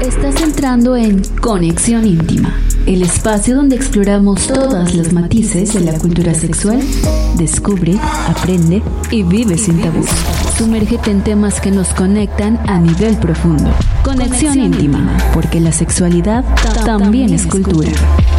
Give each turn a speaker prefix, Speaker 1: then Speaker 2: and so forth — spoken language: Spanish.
Speaker 1: Estás entrando en Conexión Íntima, el espacio donde exploramos todas los matices de la cultura sexual. Descubre, aprende y vive sin tabús. Sumérgete en temas que nos conectan a nivel profundo. Conexión Íntima, porque la sexualidad también es cultura.